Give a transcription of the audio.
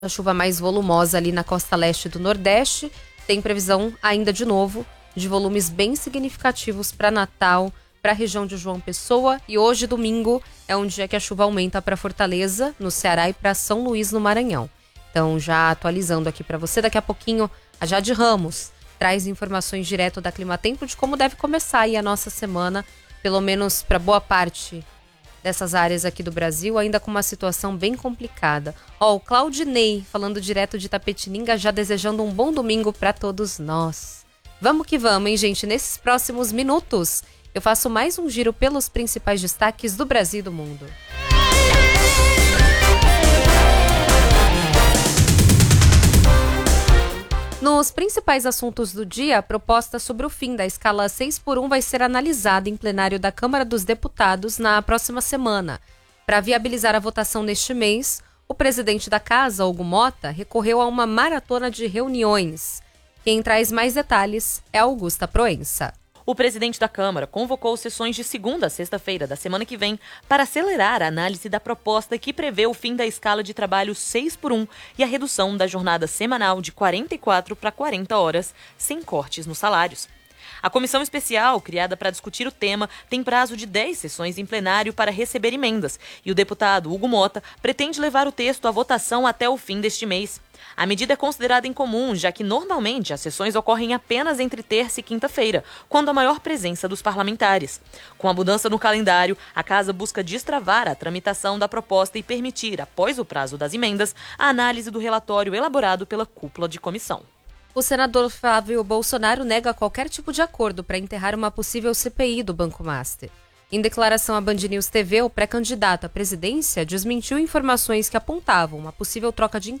A chuva mais volumosa ali na costa leste do Nordeste. Tem previsão ainda de novo de volumes bem significativos para Natal, para a região de João Pessoa. E hoje, domingo, é um dia que a chuva aumenta para Fortaleza, no Ceará, e para São Luís, no Maranhão. Então, já atualizando aqui para você, daqui a pouquinho, a Jade Ramos traz informações direto da Climatempo de como deve começar aí a nossa semana, pelo menos para boa parte dessas áreas aqui do Brasil, ainda com uma situação bem complicada. O Claudinei, falando direto de Itapetininga, já desejando um bom domingo para todos nós. Vamos que vamos, hein, gente? Nesses próximos minutos, eu faço mais um giro pelos principais destaques do Brasil e do mundo. Nos principais assuntos do dia, a proposta sobre o fim da escala 6x1 vai ser analisada em plenário da Câmara dos Deputados na próxima semana. Para viabilizar a votação neste mês, o presidente da Casa, Hugo Mota, recorreu a uma maratona de reuniões. Quem traz mais detalhes é Augusta Proença. O presidente da Câmara convocou sessões de segunda a sexta-feira da semana que vem para acelerar a análise da proposta que prevê o fim da escala de trabalho 6x1 e a redução da jornada semanal de 44 para 40 horas, sem cortes nos salários. A comissão especial, criada para discutir o tema, tem prazo de 10 sessões em plenário para receber emendas, e o deputado Hugo Mota pretende levar o texto à votação até o fim deste mês. A medida é considerada incomum, já que normalmente as sessões ocorrem apenas entre terça e quinta-feira, quando há maior presença dos parlamentares. Com a mudança no calendário, a Casa busca destravar a tramitação da proposta e permitir, após o prazo das emendas, a análise do relatório elaborado pela cúpula de comissão. O senador Flávio Bolsonaro nega qualquer tipo de acordo para enterrar uma possível CPI do Banco Master. Em declaração à Band News TV, o pré-candidato à presidência desmentiu informações que apontavam uma possível troca de